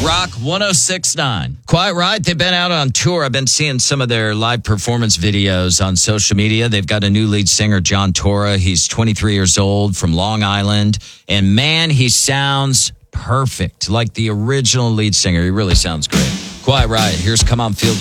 Rock 106.9. Quite right. They've been out on tour. I've been seeing some of their live performance videos on social media. They've got a new lead singer, John Torra. He's 23 years old from Long Island. And man, he sounds perfect. Like the original lead singer. He really sounds great. Quite right. Here's Come On Feel